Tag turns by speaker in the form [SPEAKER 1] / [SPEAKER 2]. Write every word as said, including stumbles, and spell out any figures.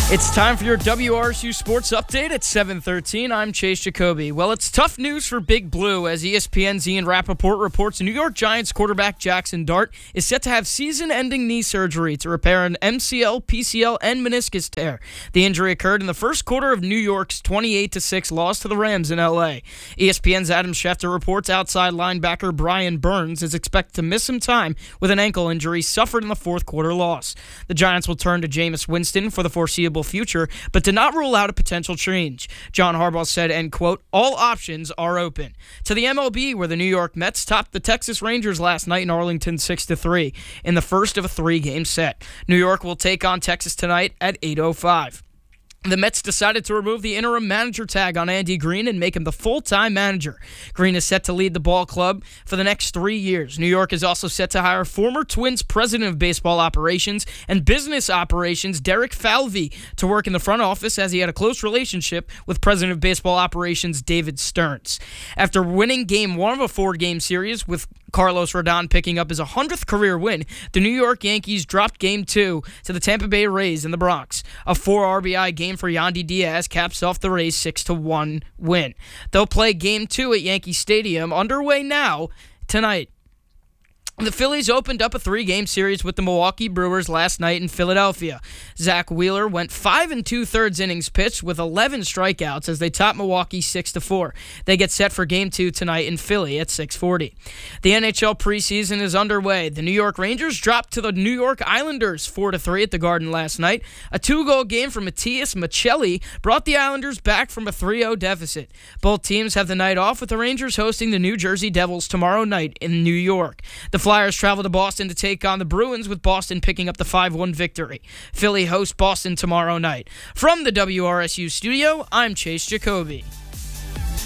[SPEAKER 1] It's time for your W R S U Sports Update at seven thirteen. I'm Chase Jacoby. Well, it's tough news for Big Blue as E S P N's Ian Rappaport reports New York Giants quarterback Jackson Dart is set to have season-ending knee surgery to repair an M C L, P C L, and meniscus tear. The injury occurred in the first quarter of New York's twenty-eight to six loss to the Rams in L A. E S P N's Adam Schefter reports outside linebacker Brian Burns is expected to miss some time with an ankle injury suffered in the fourth quarter loss. The Giants will turn to Jameis Winston for the foreseeable future, but did not rule out a potential change. John Harbaugh said, end quote, all options are open. To the M L B, where the New York Mets topped the Texas Rangers last night in Arlington six to three in the first of a three-game set. New York will take on Texas tonight at eight oh five. The Mets decided to remove the interim manager tag on Andy Green and make him the full-time manager. Green is set to lead the ball club for the next three years. New York is also set to hire former Twins president of baseball operations and business operations Derek Falvey to work in the front office as he had a close relationship with president of baseball operations David Stearns. After winning game one of a four-game series with Carlos Rodon picking up his one hundredth career win, the New York Yankees dropped game two to the Tampa Bay Rays in the Bronx. A four R B I game for Yandy Diaz caps off the Rays' six to one win. They'll play game two at Yankee Stadium, underway now, tonight. The Phillies opened up a three-game series with the Milwaukee Brewers last night in Philadelphia. Zach Wheeler went five and two-thirds innings pitched with eleven strikeouts as they topped Milwaukee six to four. They get set for game two tonight in Philly at six forty. The N H L preseason is underway. The New York Rangers dropped to the New York Islanders four to three at the Garden last night. A two-goal game from Matias Maccelli brought the Islanders back from a three oh deficit. Both teams have the night off, with the Rangers hosting the New Jersey Devils tomorrow night in New York. The Flyers travel to Boston to take on the Bruins, with Boston picking up the five one victory. Philly hosts Boston tomorrow night. From the W R S U studio, I'm Chase Jacoby.